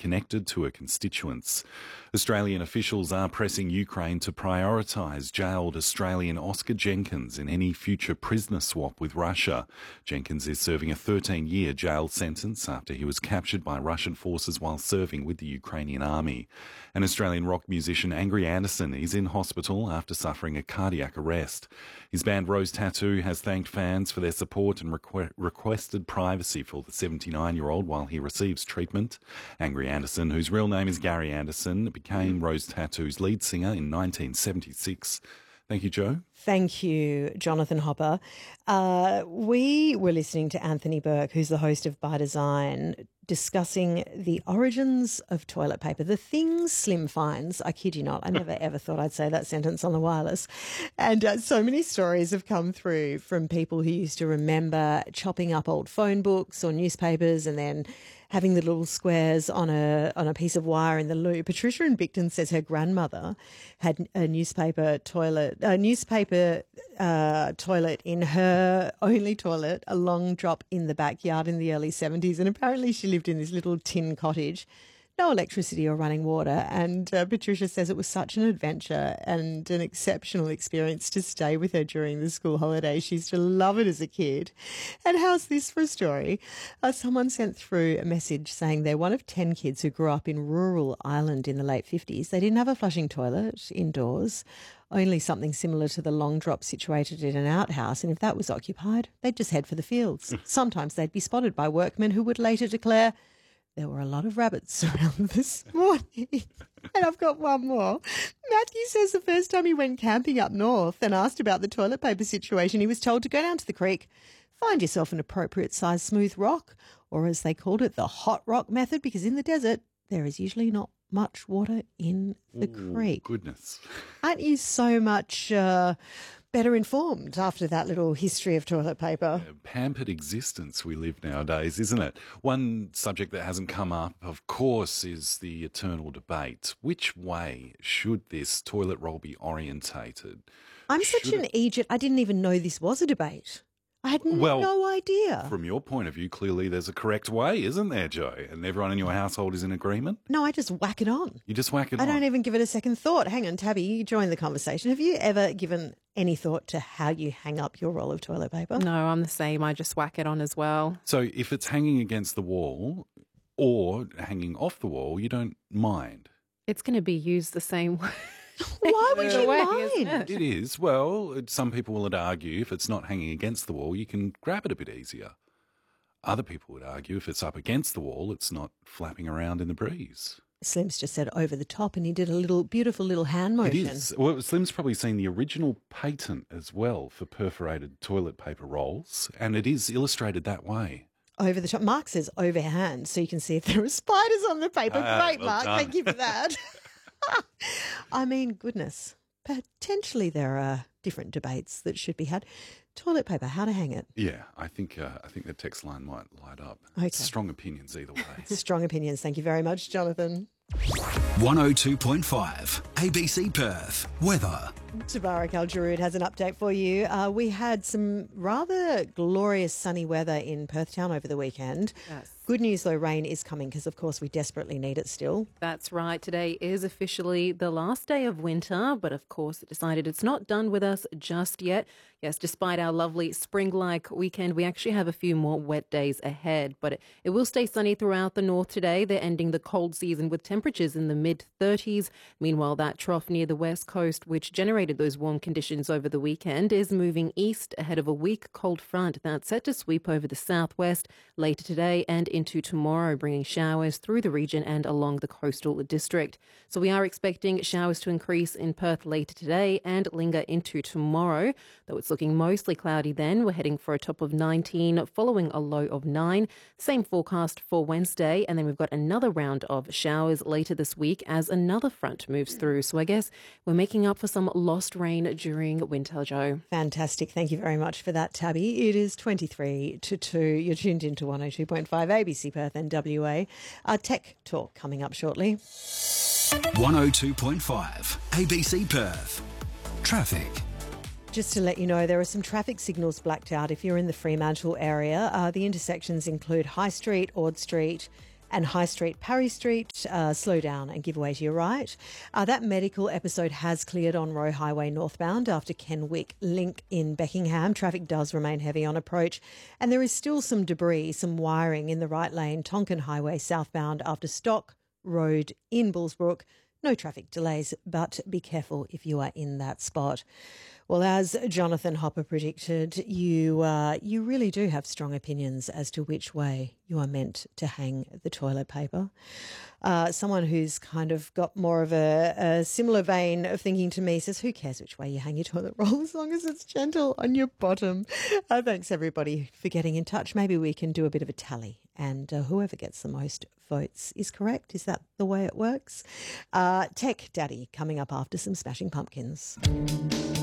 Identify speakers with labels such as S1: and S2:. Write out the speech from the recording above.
S1: connected to her constituents. Australian officials are pressing Ukraine to prioritise jailed Australian Oscar Jenkins in any future prisoner swap with Russia. Jenkins is serving a 13-year jail sentence after he was captured by Russian forces while serving with the Ukrainian army. An Australian rock musician, Angry Anderson, is in hospital after suffering a cardiac arrest. His band Rose Tattoo has thanked fans for their support and requested privacy for the 79-year-old while he receives treatment. Angry Anderson, whose real name is Gary Anderson, became Rose Tattoo's lead singer in 1976. Thank you, Joe.
S2: Thank you, Jonathan Hopper. We were listening to Anthony Burke, who's the host of By Design, discussing the origins of toilet paper, the things Slim finds. I kid you not, I never ever thought I'd say that sentence on the wireless. And so many stories have come through from people who used to remember chopping up old phone books or newspapers and then having the little squares on a piece of wire in the loo. Patricia in Bicton says her grandmother had a newspaper toilet in her only toilet, a long drop in the backyard in the early 70s. And apparently she lived in this little tin cottage, no electricity or running water. And Patricia says it was such an adventure and an exceptional experience to stay with her during the school holidays. She used to love it as a kid. And how's this for a story? Someone sent through a message saying they're one of 10 kids who grew up in rural Ireland in the late 50s. They didn't have a flushing toilet indoors, only something similar to the long drop situated in an outhouse. And if that was occupied, they'd just head for the fields. Sometimes they'd be spotted by workmen who would later declare, there were a lot of rabbits around this morning. And I've got one more. Matthew says the first time he went camping up north and asked about the toilet paper situation, he was told to go down to the creek, find yourself an appropriate size smooth rock, or as they called it, the hot rock method, because in the desert there is usually not much water in the creek.
S1: Goodness.
S2: Aren't you so much better informed after that little history of toilet paper?
S1: Pampered existence we live nowadays, isn't it? One subject that hasn't come up, of course, is the eternal debate. Which way should this toilet roll be orientated?
S2: I'm such an Egypt. I didn't even know this was a debate. I had no idea.
S1: From your point of view, clearly there's a correct way, isn't there, Joe? And everyone in your household is in agreement?
S2: No, I just whack it on.
S1: You just whack it on?
S2: I don't even give it a second thought. Hang on, Tabby, you join the conversation. Have you ever given any thought to how you hang up your roll of toilet paper?
S3: No, I'm the same. I just whack it on as well.
S1: So if it's hanging against the wall or hanging off the wall, you don't mind?
S3: It's going to be used the same way.
S2: Why would you mind?
S1: It is. Well, some people would argue if it's not hanging against the wall, you can grab it a bit easier. Other people would argue if it's up against the wall, it's not flapping around in the breeze.
S2: Slim's just said over the top and he did a beautiful little hand motion.
S1: It is. Well, Slim's probably seen the original patent as well for perforated toilet paper rolls, and it is illustrated that way.
S2: Over the top. Mark says overhand, so you can see if there are spiders on the paper. Great,
S1: well
S2: Mark.
S1: done.
S2: Thank you for that. I mean, goodness. Potentially there are different debates that should be had. Toilet paper, how to hang it.
S1: Yeah, I think the text line might light up.
S2: Okay.
S1: Strong opinions either way.
S2: Strong opinions. Thank you very much, Jonathan.
S4: 102.5 ABC Perth. Weather.
S2: Tabarak Al-Jarood has an update for you. We had some rather glorious sunny weather in Perth Town over the weekend.
S3: Yes.
S2: Good news, though, rain is coming because, of course, we desperately need it still.
S3: That's right. Today is officially the last day of winter, but of course it decided it's not done with us just yet. Yes, despite our lovely spring-like weekend, we actually have a few more wet days ahead, but it will stay sunny throughout the north today. They're ending the cold season with temperatures in the mid-30s. Meanwhile, that trough near the west coast, which generated those warm conditions over the weekend, is moving east ahead of a weak cold front that's set to sweep over the southwest later today and into tomorrow, bringing showers through the region and along the coastal district. So we are expecting showers to increase in Perth later today and linger into tomorrow, though it's looking mostly cloudy then. We're heading for a top of 19, following a low of 9. Same forecast for Wednesday, and then we've got another round of showers later this week as another front moves through. So I guess we're making up for some lost rain during winter, Joe.
S2: Fantastic. Thank you very much for that, Tabby. It is 23 to 2. You're tuned into 102.5 ABC Perth and WA. Our tech talk coming up shortly.
S4: 102.5 ABC Perth. Traffic.
S2: Just to let you know, there are some traffic signals blacked out if you're in the Fremantle area. The intersections include High Street, Ord Street, And High Street, Parry Street, slow down and give way to your right. That medical episode has cleared on Roe Highway northbound after Kenwick Link in Beckingham. Traffic does remain heavy on approach, and there is still some debris, some wiring in the right lane, Tonkin Highway southbound after Stock Road in Bullsbrook. No traffic delays, but be careful if you are in that spot. Well, as Jonathan Hopper predicted, you really do have strong opinions as to which way you are meant to hang the toilet paper. Someone who's kind of got more of a similar vein of thinking to me says, who cares which way you hang your toilet roll as long as it's gentle on your bottom? Thanks, everybody, for getting in touch. Maybe we can do a bit of a tally, and whoever gets the most votes is correct. Is that the way it works? Tech Daddy coming up after some Smashing Pumpkins.